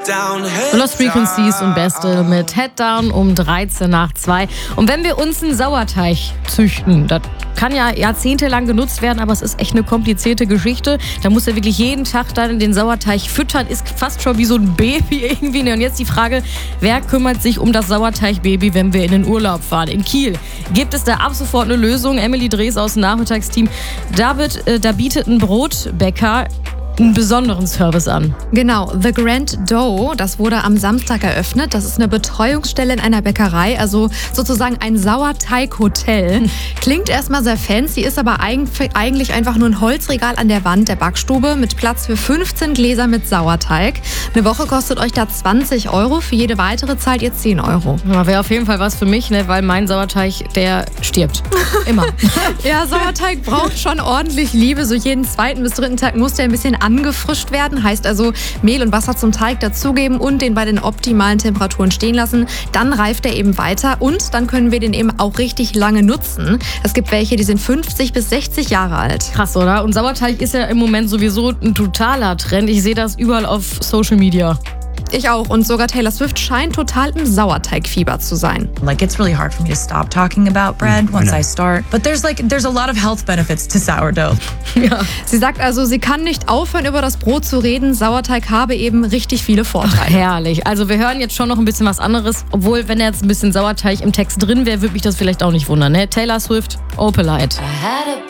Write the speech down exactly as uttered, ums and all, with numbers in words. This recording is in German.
Lost Frequencies und Beste mit Head Down um dreizehn nach zwei. Und wenn wir uns einen Sauerteig züchten, das kann ja jahrzehntelang genutzt werden, aber es ist echt eine komplizierte Geschichte. Da muss er wirklich jeden Tag dann den Sauerteig füttern, ist fast schon wie so ein Baby irgendwie. Und jetzt die Frage, wer kümmert sich um das Sauerteigbaby, wenn wir in den Urlaub fahren? In Kiel gibt es da ab sofort eine Lösung. Emily Drees aus dem Nachmittagsteam. David, äh, da bietet ein Brotbäcker einen besonderen Service an. Genau, The Grand Dough, das wurde am Samstag eröffnet. Das ist eine Betreuungsstelle in einer Bäckerei, also sozusagen ein Sauerteighotel. Klingt erstmal sehr fancy, ist aber eigentlich einfach nur ein Holzregal an der Wand der Backstube mit Platz für fünfzehn Gläser mit Sauerteig. Eine Woche kostet euch da zwanzig Euro, für jede weitere zahlt ihr zehn Euro. Ja, wäre auf jeden Fall was für mich, ne, weil mein Sauerteig, der stirbt. Immer. Ja, Sauerteig braucht schon ordentlich Liebe. So jeden zweiten bis dritten Tag muss der ein bisschen angefrischt werden. Heißt also Mehl und Wasser zum Teig dazugeben und den bei den optimalen Temperaturen stehen lassen. Dann reift er eben weiter und dann können wir den eben auch richtig lange nutzen. Es gibt welche, die sind fünfzig bis sechzig Jahre alt. Krass, oder? Und Sauerteig ist ja im Moment sowieso ein totaler Trend. Ich sehe das überall auf Social Media. Ich auch. Und sogar Taylor Swift scheint total im Sauerteigfieber zu sein. Like, it's really hard for me to stop talking about bread once I start. But there's like, there's a lot of health benefits to sourdough. Ja. Sie sagt also, sie kann nicht aufhören, über das Brot zu reden. Sauerteig habe eben richtig viele Vorteile. Ach, herrlich. Also wir hören jetzt schon noch ein bisschen was anderes. Obwohl, wenn jetzt ein bisschen Sauerteig im Text drin wäre, würde mich das vielleicht auch nicht wundern. Ne? Taylor Swift, Opalite.